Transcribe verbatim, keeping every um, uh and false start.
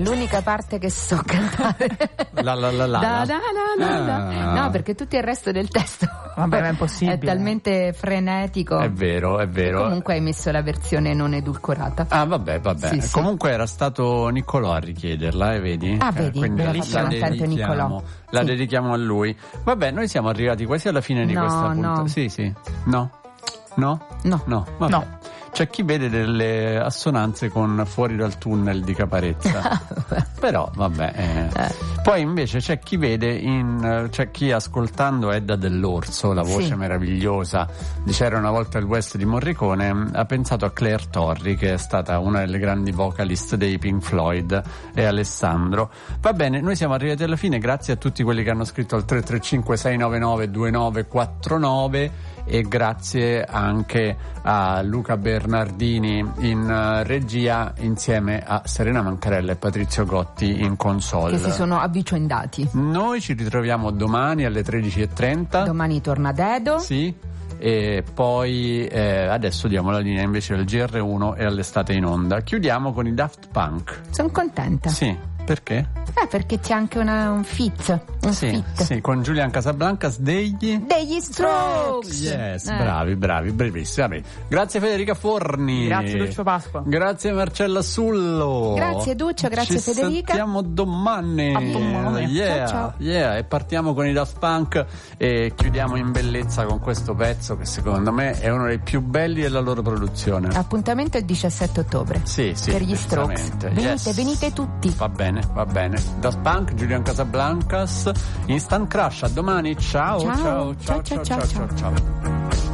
L'unica parte che so cantare. La la la la. Da, da, la, la, la. Ah. No, perché tutto il resto del testo Vabbè, ma è impossibile. è talmente frenetico. È vero, è vero. Comunque hai messo la versione non edulcorata. Ah, vabbè, vabbè. Sì, sì. Comunque era stato Niccolò a richiederla, eh, vedi? Ah, vedi, quindi me la, l'ha fatto la contento dedichiamo, Niccolò. la Sì. dedichiamo a lui. Vabbè, noi siamo arrivati quasi alla fine di No, questa puntata. no. Sì, sì. No? No? No. No, vabbè. No. C'è chi vede delle assonanze con Fuori dal tunnel di Caparezza. Però, vabbè. Eh. Eh. Poi invece c'è chi vede in c'è chi ascoltando Edda dell'Orso, la voce Sì. meravigliosa di C'era una volta il West di Morricone, ha pensato a Claire Torri, che è stata una delle grandi vocalist dei Pink Floyd, e Alessandro. Va bene, noi siamo arrivati alla fine, grazie a tutti quelli che hanno scritto al tre tre cinque sei nove nove due nove quattro nove e grazie anche a Luca Bernardini in uh, regia, insieme a Serena Mancarella e Patrizio Gotti in console. Che si sono avvicendati. Noi ci ritroviamo domani alle tredici e trenta. Domani torna Dedo. Sì. E poi eh, adesso diamo la linea invece al G R uno e all'estate in onda. Chiudiamo con i Daft Punk. Sono contenta. Sì. Perché? Eh, perché c'è anche una, un fit. Un sì, fit. sì, con Julian Casablancas degli Degli Strokes. Yes, Eh. bravi, bravi, brevissimi. Grazie Federica Forni. Grazie Lucio Pasqua. Grazie Marcella Sullo. Grazie Duccio, grazie Ci Federica. Ci sentiamo domani. A domani. Yeah, Ciao, ciao. yeah. E partiamo con i Daft Punk e chiudiamo in bellezza con questo pezzo che secondo me è uno dei più belli della loro produzione. Appuntamento il diciassette ottobre. Sì, sì, per gli Strokes. decisamente. Venite, Yes. venite tutti. Va bene, va bene. Daft Punk, Julian Casablancas, Instant Crush, a domani. Ciao, Ciao. ciao, ciao, Ciao, ciao, ciao, ciao, ciao, ciao.